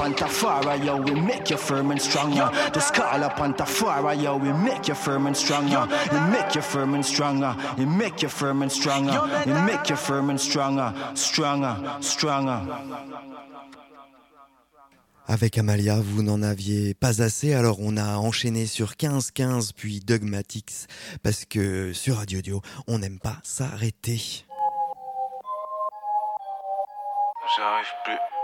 Pantafara, yo, we make you firm and stronger. Just call up Pantafara, yo, we make you firm and stronger. We make you firm and stronger. We make you firm and stronger. We make you firm and stronger. Stronger, stronger. Avec Amalia, vous n'en aviez pas assez, alors on a enchaîné sur 15-15 puis Dogmatics, parce que sur Radio Dio, on n'aime pas s'arrêter. J'arrive plus.